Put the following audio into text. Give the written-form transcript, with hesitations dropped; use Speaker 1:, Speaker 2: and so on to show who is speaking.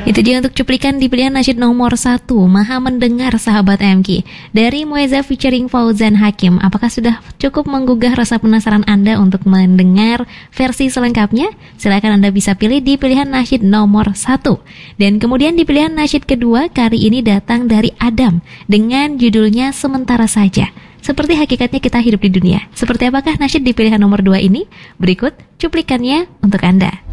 Speaker 1: Itu dia untuk cuplikan di pilihan nasyid nomor 1, Maha Mendengar sahabat MK, dari Moeza featuring Fauzan Hakim. Apakah sudah cukup menggugah rasa penasaran Anda untuk mendengar versi selengkapnya? Silakan Anda bisa pilih di pilihan nasyid nomor 1. Dan kemudian di pilihan nasyid kedua, kali ini datang dari Adam dengan judulnya Sementara Saja. Seperti hakikatnya kita hidup di dunia. Seperti apakah nasyid di pilihan nomor 2 ini? Berikut cuplikannya untuk Anda.